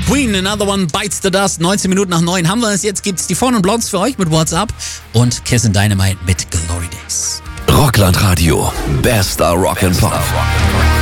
Queen, Another One Bites the Dust. 19 Minuten nach 9 haben wir es. Jetzt gibt's die Vorn und Blondes für euch mit What's Up und Kiss and Dynamite mit Glory Days. Rockland Radio. Bester Rock'n'Pop.